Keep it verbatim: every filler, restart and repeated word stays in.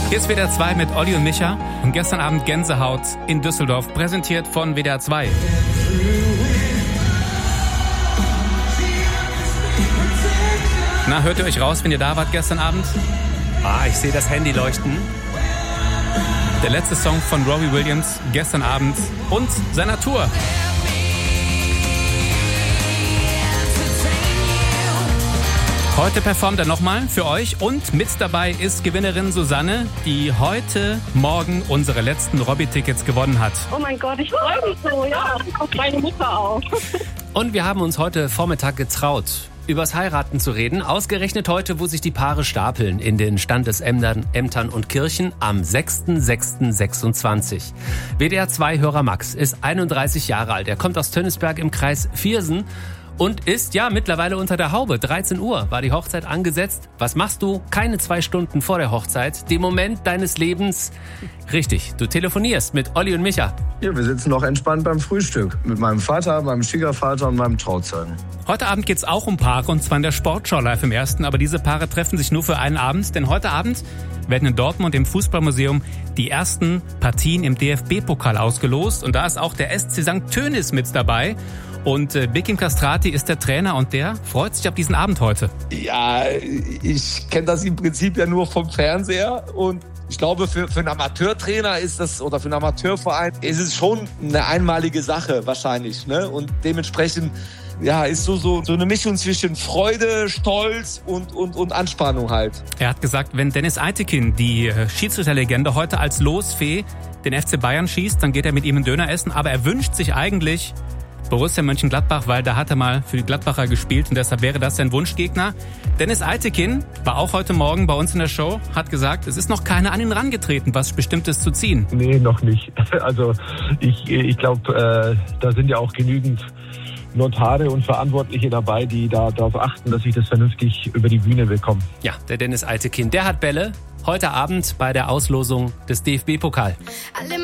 Hier ist W D R zwei mit Olli und Micha und gestern Abend Gänsehaut in Düsseldorf, präsentiert von W D R zwei. Na, hört ihr euch raus, wenn ihr da wart gestern Abend? Ah, ich sehe das Handy leuchten. Der letzte Song von Robbie Williams gestern Abend und seiner Tour. Heute performt er nochmal für euch und mit dabei ist Gewinnerin Susanne, die heute Morgen unsere letzten Robby-Tickets gewonnen hat. Oh mein Gott, ich freue mich so, ja. Und meine Mutter auch. Und wir haben uns heute Vormittag getraut, übers Heiraten zu reden. Ausgerechnet heute, wo sich die Paare stapeln in den Standesämtern Ämtern und Kirchen am sechster sechster sechsundzwanzig. W D R zwei-Hörer Max ist einunddreißig Jahre alt. Er kommt aus Tönnesberg im Kreis Viersen. Und ist ja mittlerweile unter der Haube. dreizehn Uhr war die Hochzeit angesetzt. Was machst du? Keine zwei Stunden vor der Hochzeit. Den Moment deines Lebens. Richtig, du telefonierst mit Olli und Micha. Ja, wir sitzen noch entspannt beim Frühstück. Mit meinem Vater, meinem Schwiegervater und meinem Trauzeugen. Heute Abend geht's auch um Paare und zwar in der Sportschau live im Ersten. Aber diese Paare treffen sich nur für einen Abend. Denn heute Abend werden in Dortmund im Fußballmuseum die ersten Partien im D F B-Pokal ausgelost. Und da ist auch der S C Sankt Tönis mit dabei. Und äh, Bekim Castrati ist der Trainer und der freut sich auf diesen Abend heute. Ja, ich kenne das im Prinzip ja nur vom Fernseher und ich glaube, für, für einen Amateurtrainer ist das, oder für einen Amateurverein, ist es schon eine einmalige Sache wahrscheinlich, ne? Und dementsprechend, ja, ist so, so, so eine Mischung zwischen Freude, Stolz und, und, und Anspannung halt. Er hat gesagt, wenn Dennis Eitekin, die Schiedsrichterlegende, heute als Losfee den F C Bayern schießt, dann geht er mit ihm einen Döner essen. Aber er wünscht sich eigentlich Borussia Mönchengladbach, weil da hat er mal für die Gladbacher gespielt und deshalb wäre das sein Wunschgegner. Dennis Eitekin war auch heute Morgen bei uns in der Show, hat gesagt, es ist noch keiner an ihn rangetreten, was Bestimmtes zu ziehen. Nee, noch nicht. Also ich, ich glaube, äh, da sind ja auch genügend Notare und Verantwortliche dabei, die da darauf achten, dass ich das vernünftig über die Bühne bekomme. Ja, der Dennis Eitekin, der hat Bälle heute Abend bei der Auslosung des D F B-Pokal.